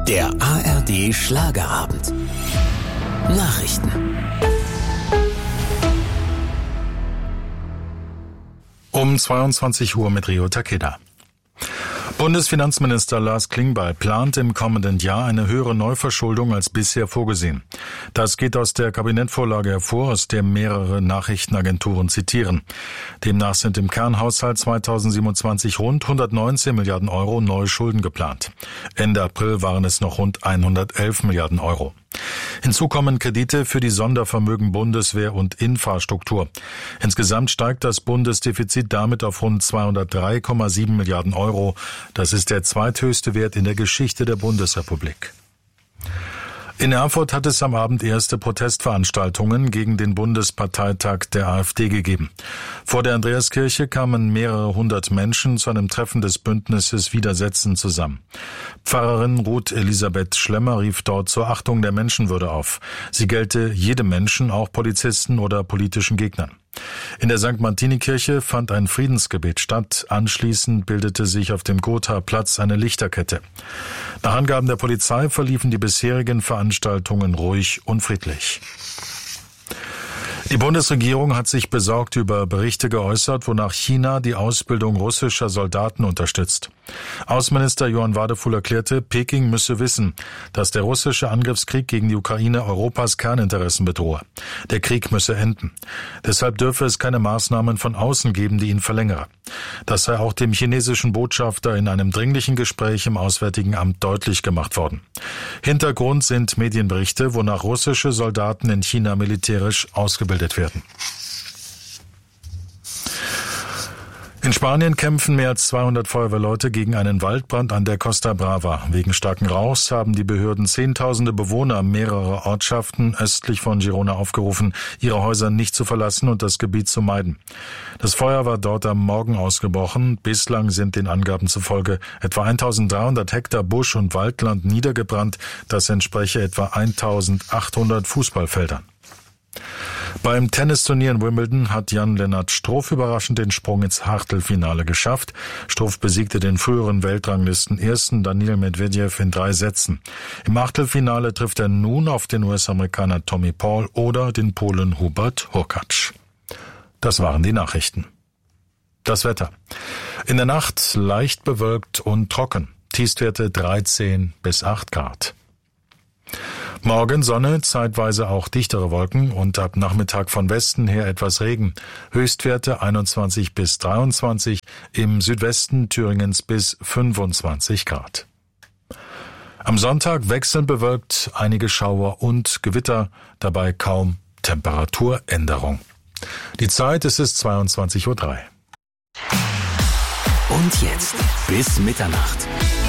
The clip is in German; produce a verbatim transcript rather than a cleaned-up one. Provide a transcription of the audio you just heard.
Der A R D Schlagerabend. Nachrichten. Um zweiundzwanzig Uhr mit Rio Takeda. Bundesfinanzminister Lars Klingbeil plant im kommenden Jahr eine höhere Neuverschuldung als bisher vorgesehen. Das geht aus der Kabinettvorlage hervor, aus der mehrere Nachrichtenagenturen zitieren. Demnach sind im Kernhaushalt zweitausendsiebenundzwanzig rund hundertneunzehn Milliarden Euro neue Schulden geplant. Ende April waren es noch rund hundertelf Milliarden Euro. Hinzu kommen Kredite für die Sondervermögen Bundeswehr und Infrastruktur. Insgesamt steigt das Bundesdefizit damit auf rund zweihundertdrei Komma sieben Milliarden Euro. Das ist der zweithöchste Wert in der Geschichte der Bundesrepublik. In Erfurt hat es am Abend erste Protestveranstaltungen gegen den Bundesparteitag der AfD gegeben. Vor der Andreaskirche kamen mehrere hundert Menschen zu einem Treffen des Bündnisses Widersetzen zusammen. Pfarrerin Ruth Elisabeth Schlemmer rief dort zur Achtung der Menschenwürde auf. Sie gelte jedem Menschen, auch Polizisten oder politischen Gegnern. In der Sankt Martini-Kirche fand ein Friedensgebet statt. Anschließend bildete sich auf dem Gotha-Platz eine Lichterkette. Nach Angaben der Polizei verliefen die bisherigen Veranstaltungen ruhig und friedlich. Die Bundesregierung hat sich besorgt über Berichte geäußert, wonach China die Ausbildung russischer Soldaten unterstützt. Außenminister Johann Wadefuhl erklärte, Peking müsse wissen, dass der russische Angriffskrieg gegen die Ukraine Europas Kerninteressen bedrohe. Der Krieg müsse enden. Deshalb dürfe es keine Maßnahmen von außen geben, die ihn verlängere. Das sei auch dem chinesischen Botschafter in einem dringlichen Gespräch im Auswärtigen Amt deutlich gemacht worden. Hintergrund sind Medienberichte, wonach russische Soldaten in China militärisch ausgebildet werden. In Spanien kämpfen mehr als zweihundert Feuerwehrleute gegen einen Waldbrand an der Costa Brava. Wegen starken Rauchs haben die Behörden Zehntausende Bewohner mehrerer Ortschaften östlich von Girona aufgerufen, ihre Häuser nicht zu verlassen und das Gebiet zu meiden. Das Feuer war dort am Morgen ausgebrochen. Bislang sind den Angaben zufolge etwa eintausenddreihundert Hektar Busch- und Waldland niedergebrannt. Das entspreche etwa eintausendachthundert Fußballfeldern. Beim Tennisturnier in Wimbledon hat Jan-Lennart Struff überraschend den Sprung ins Achtelfinale geschafft. Struff besiegte den früheren Weltranglisten-Ersten Daniil Medvedev in drei Sätzen. Im Achtelfinale trifft er nun auf den U S-Amerikaner Tommy Paul oder den Polen Hubert Hurkacz. Das waren die Nachrichten. Das Wetter. In der Nacht leicht bewölkt und trocken. Tiefstwerte dreizehn bis acht Grad. Morgen Sonne, zeitweise auch dichtere Wolken und ab Nachmittag von Westen her etwas Regen. Höchstwerte einundzwanzig bis dreiundzwanzig, im Südwesten Thüringens bis fünfundzwanzig Grad. Am Sonntag wechselnd bewölkt, einige Schauer und Gewitter, dabei kaum Temperaturänderung. Die Zeit ist es zweiundzwanzig Uhr drei. Und jetzt bis Mitternacht.